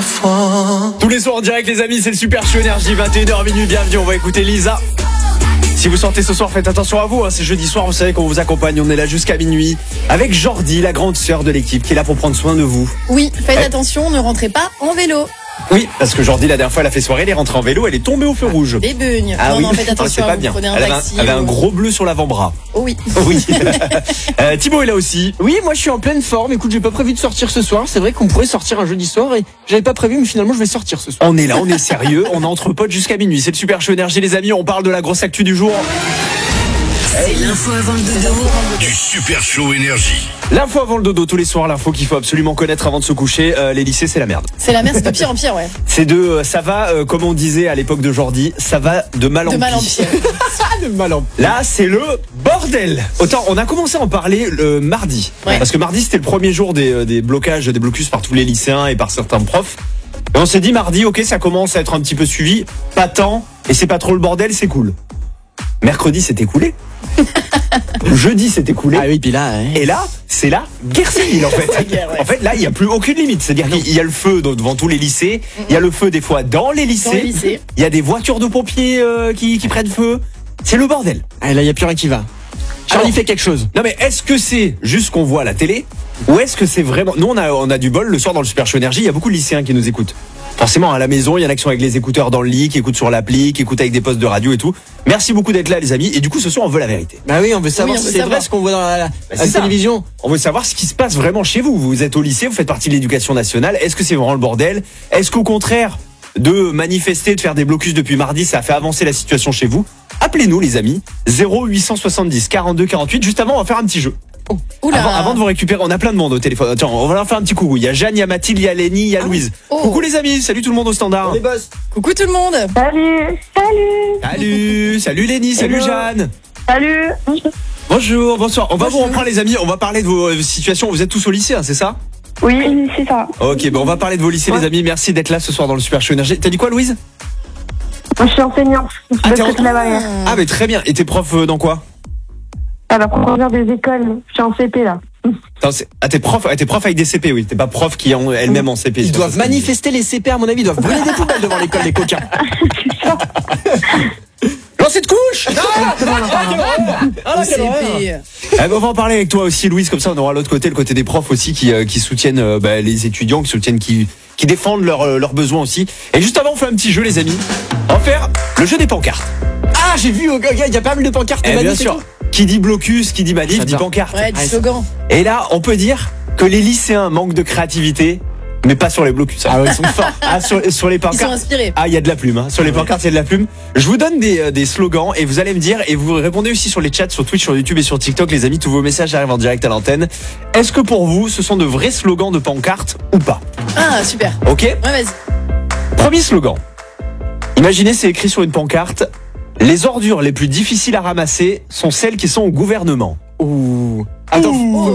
fois. Tous les soirs en direct les amis, c'est le Super Show Énergie, 21h minuit, bienvenue, on va écouter Lisa. Si vous sortez ce soir, faites attention à vous, c'est jeudi soir, vous savez qu'on vous accompagne, on est là jusqu'à minuit avec Jordi, la grande sœur de l'équipe qui est là pour prendre soin de vous. Oui, faites attention, ne rentrez pas en vélo. Oui, parce que Jordi la dernière fois elle a fait soirée, elle est rentrée en vélo, elle est tombée au feu rouge. Des beugnes. Ah oui, faites attention c'est à pas vous, bien. prenez un Elle taxi. avait un gros bleu sur l'avant-bras. Oh oui. Oui. Thibaut est là aussi. Oui, moi je suis en pleine forme. Écoute, j'ai pas prévu de sortir ce soir. C'est vrai qu'on pourrait sortir un jeudi soir et j'avais pas prévu, mais finalement je vais sortir ce soir. On est là, on est sérieux, on est entre potes jusqu'à minuit. C'est le Super Show Énergie les amis, on parle de la grosse actu du jour. C'est l'info avant le dodo du Super Show Énergie. L'info avant le dodo tous les soirs, l'info qu'il faut absolument connaître avant de se coucher. Les lycées, c'est la merde. C'est la merde, c'est de pire en pire, ouais. C'est ça va, comme on disait à l'époque de Jordi, ça va de mal en De mal en pire. pire. De mal en Là, c'est le bordel. Autant, on a commencé à en parler le mardi. Ouais. Parce que mardi, c'était le premier jour des blocages, des blocus par tous les lycéens et par certains profs. Et on s'est dit mardi, ok, ça commence à être un petit peu suivi. Pas tant, et c'est pas trop le bordel, c'est cool. Mercredi, c'est écoulé. Jeudi, c'est écoulé. Ah oui, puis là. Et là, c'est la guerre civile en fait. La guerre, ouais. En fait, là, il n'y a plus aucune limite. C'est-à-dire qu'il y a le feu devant tous les lycées. Il y a le feu des fois dans les lycées. Dans les lycées. Il y a des voitures de pompiers qui prennent feu. C'est le bordel. Ah, là, il y a plus rien qui va. Charlie Alors, fait quelque chose. Non mais est-ce que c'est juste qu'on voit à la télé ou est-ce que c'est vraiment... Nous, on a du bol. Le soir dans le Super Show Énergie, il y a beaucoup de lycéens qui nous écoutent. Forcément, à la maison, il y en a qui sont avec les écouteurs dans le lit, qui écoutent sur l'appli, qui écoutent avec des postes de radio et tout. Merci beaucoup d'être là, les amis. Et du coup, ce soir, on veut la vérité. Bah oui, on veut savoir Oui, on si veut c'est savoir. vrai ce qu'on voit dans la c'est ça. télévision. On veut savoir ce qui se passe vraiment chez vous. Vous êtes au lycée, vous faites partie de l'éducation nationale. Est-ce que c'est vraiment le bordel? Est-ce qu'au contraire de manifester, de faire des blocus depuis mardi, ça a fait avancer la situation chez vous? Appelez-nous, les amis. 0870 42 48. Juste avant, on va faire un petit jeu. Oula. Avant de vous récupérer, on a plein de monde au téléphone. Tiens, on va leur faire un petit coucou. Il y a Jeanne, il y a Mathilde, il y a Lénie, il y a Louise. Oh. Coucou les amis, salut tout le monde au standard. Les boss. Coucou tout le monde. Salut Lénie, salut Hello. Jeanne. Salut. Bonjour, bonsoir. On va vous reprendre les amis, on va parler de vos situations. Vous êtes tous au lycée, hein, c'est ça? Oui, c'est ça. Ok, bon, on va parler de vos lycées les amis. Merci d'être là ce soir dans le Super Show Énergie. T'as dit quoi Louise? Moi, je suis enseignante. Ah, Je t'es fais la barrière. Ah mais très bien. Et t'es prof dans quoi? À la première des écoles. Je suis en CP là. Attends, t'es prof avec des CP, oui. T'es pas prof qui est elle-même en CP. Ils doivent manifester les CP, à mon avis. Ils doivent brûler des poubelles devant l'école des coquins. Lancer de couche. Au CP. On va en parler avec toi aussi, Louise. Comme ça, on aura l'autre côté, le côté des profs aussi qui soutiennent les étudiants, qui défendent leurs besoins aussi. Et juste avant, on fait un petit jeu, les amis. On va faire le jeu des pancartes. Ah, j'ai vu, il y a pas mal de pancartes. Eh bien manifs et sûr. tout. Qui dit blocus, qui dit manif, dit J'adore. pancarte. Ouais, du slogan. Et là, on peut dire que les lycéens manquent de créativité, mais pas sur les blocus. Ah ouais, ils sont forts. Ah, sur les Ils sont pancartes. inspirés. Ah, il y a de la plume. Hein. Sur les pancartes, il y a de la plume. Je vous donne des slogans et vous allez me dire, et vous répondez aussi sur les chats, sur Twitch, sur YouTube et sur TikTok, les amis, tous vos messages arrivent en direct à l'antenne. Est-ce que pour vous, ce sont de vrais slogans de pancartes ou pas? Ah, super. Ok? Ouais, vas-y. Premier slogan. Imaginez, c'est écrit sur une pancarte. Les ordures les plus difficiles à ramasser sont celles qui sont au gouvernement. Ouh. Attends.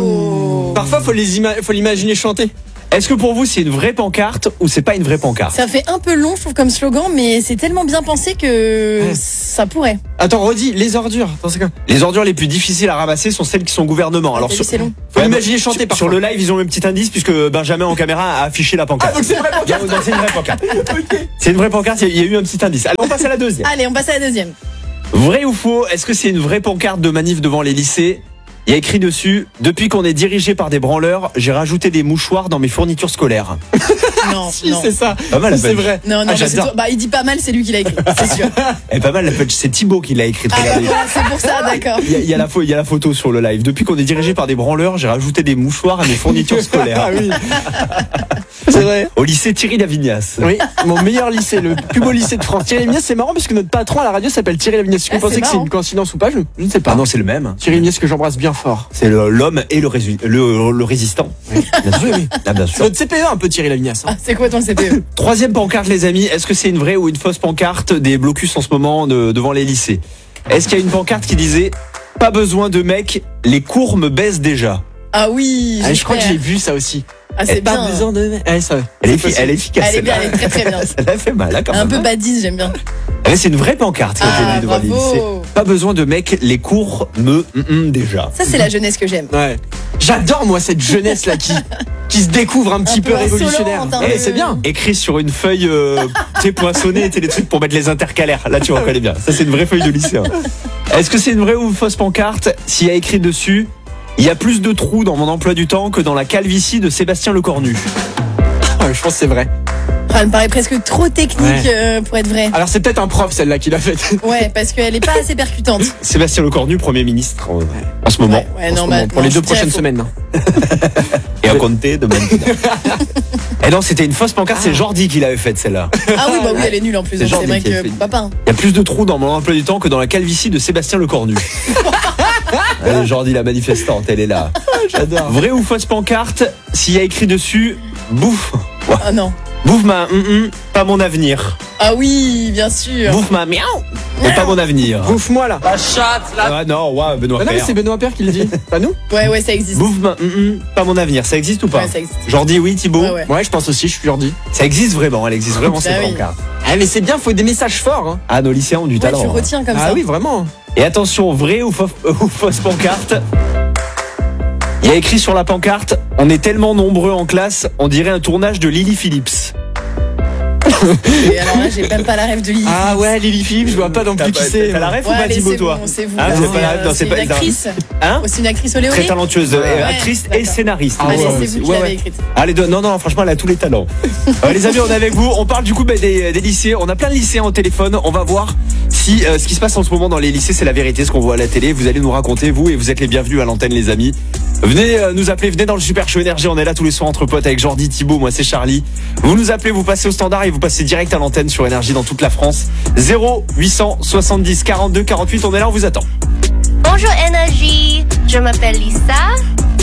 Oh. Parfois, faut l'imaginer chanter. Est-ce que pour vous, c'est une vraie pancarte ou c'est pas une vraie pancarte? Ça fait un peu long, je trouve, comme slogan, mais c'est tellement bien pensé que Ouais. ça pourrait. Attends, redis, les ordures. Attends, c'est quoi? Les ordures les plus difficiles à ramasser sont celles qui sont au gouvernement. Alors, T'as vu, c'est long. Faut l'imaginer chanter sur parfois. le live, ils ont un petit indice puisque Benjamin en caméra a affiché la pancarte. Ah, donc c'est une vraie pancarte. Non, c'est une vraie pancarte. Ok. C'est une vraie pancarte, il y a eu un petit indice. Allez, on passe à la deuxième. Allez, on passe à la deuxième. Vrai ou faux, est-ce que c'est une vraie pancarte de manif devant les lycées? Il y a écrit dessus, depuis qu'on est dirigé par des branleurs, j'ai rajouté des mouchoirs dans mes fournitures scolaires. Non, Si, non. c'est ça. Pas mal, C'est Benj. vrai. Non, Ah, mais c'est j'adore. toi. Bah, il dit pas mal, c'est lui qui l'a écrit, c'est sûr. Elle est pas mal, la Benj. C'est Thibaut qui l'a écrite. Ah, Regardez. voilà, c'est pour ça, d'accord. Il y a la photo sur le live. Depuis qu'on est dirigé par des branleurs, j'ai rajouté des mouchoirs à mes fournitures scolaires. Ah oui. C'est vrai. Au lycée Thierry Lavignas. Oui, mon meilleur lycée, le plus beau lycée de France. Thierry Lavignas, c'est marrant parce que notre patron à la radio s'appelle Thierry Lavignas. Est-ce que vous Ah, pensez c'est que c'est marrant. une coïncidence ou pas? Je ne sais pas. Ah non, c'est le même. Thierry Lavignas que j'embrasse bien fort. C'est l'homme et le résistant. Bien sûr. Ah, bien C'est sûr. notre CPE un peu Thierry Lavignas. Hein. Ah, c'est quoi ton CPE? Troisième pancarte, les amis. Est-ce que c'est une vraie ou une fausse pancarte des blocus en ce moment devant les lycées? Est-ce qu'il y a une pancarte qui disait pas besoin de mecs, les cours me baissent déjà? Ah oui, Ah, je crois que j'espère. j'ai vu ça aussi. Ah, c'est Pas bien. besoin de. Ouais, ça. Elle est possible. efficace. Elle est bien, celle-là. elle est très très bien. Ça l'a fait mal, là, quand Un même. peu badise, j'aime bien. Ah, mais c'est une vraie pancarte qui a été Ah, mise devant les lycées. bravo. Pas besoin de mecs, les cours me déjà. Ça, c'est la jeunesse que j'aime. Ouais. J'adore moi cette jeunesse là qui qui se découvre un petit peu peu révolutionnaire. insolente, un Eh, peu. c'est bien. Écrit sur une feuille, tu sais, poinçonnée, tu sais, les trucs pour mettre les intercalaires. Là, tu reconnais bien. Ça, c'est une vraie feuille de lycéen. Est-ce que c'est une vraie ou fausse pancarte s'il y a écrit dessus « Il y a plus de trous dans mon emploi du temps que dans la calvitie de Sébastien Lecornu ». Je pense que c'est vrai. Ah, elle me paraît presque trop technique pour être vraie. Alors c'est peut-être un prof celle-là qui l'a faite. Ouais, parce qu'elle est pas assez percutante. Sébastien Lecornu, Premier ministre en ce moment. Ouais, En ce non, moment, bah, pour non, les 2 je dirais prochaines faux. semaines. Et à compter de même. Et non, c'était une fausse pancarte, c'est Jordi qui l'avait faite celle-là. Ah oui, bah oui, elle est nulle en plus. C'est Donc genre c'est vrai qui a que fait- papa. Il y a plus de trous dans mon emploi du temps que dans la calvitie de Sébastien Lecornu. Allez, Jordi la manifestante, elle est là. J'adore. Vrai ou fausse pancarte s'il y a écrit dessus « Bouffe, Ah non. bouffe ma pas mon avenir. Ah oui, bien sûr. Bouffe ma miaou, mais pas mon avenir. » Bouffe-moi là. Ah non, ouais, Benoît Ah non mais Père. c'est Benoît Père qui le dit. Pas nous. Ouais, ça existe. Bouffe ma pas mon avenir, ça existe ou pas? Ouais, ça existe. Jordi, oui, Thibaut. Ouais. Ouais, je pense aussi, je suis Jordi. Ça existe vraiment, elle existe vraiment cette Ah oui. pancarte. Ah mais c'est bien, faut des messages forts. Hein. Ah, nos lycéens ont du Ouais, talent. tu hein. retiens comme Ah ça. oui, vraiment. Et attention, vrai ou fausse pancarte. Il y a écrit sur la pancarte « On est tellement nombreux en classe, on dirait un tournage de Lily Phillips Et alors là, j'ai même pas la rêve de Lily. Ah ouais, Lily Philippe, je vois pas non plus qui c'est. T'as la ref ou Ouais, pas, allez, Thibaut, c'est toi bon, c'est vous. Ah, là, vous avez pas la ref, non, c'est une pas actrice. Hein Oh, c'est une actrice olé olé. Très talentueuse, Ouais, actrice et d'accord. scénariste. Ah Allez, ouais, c'est vous qui ouais, l'avez ouais. écrite. Ah, les deux, non, franchement, elle a tous les talents. Les amis, on est avec vous. On parle du coup des lycées. On a plein de lycéens au téléphone. On va voir si ce qui se passe en ce moment dans les lycées, c'est la vérité, ce qu'on voit à la télé. Vous allez nous raconter, vous, et vous êtes les bienvenus à l'antenne, les amis. Venez nous appeler, venez dans le Super Show Énergie. On est là tous les soirs entre potes avec Jordi, Thibaut, moi c'est Charlie. Vous nous appelez, vous passez au standard et vous passez direct à l'antenne sur Énergie dans toute la France. 0870 42 48. On est là, on vous attend. Bonjour Énergie, je m'appelle Lisa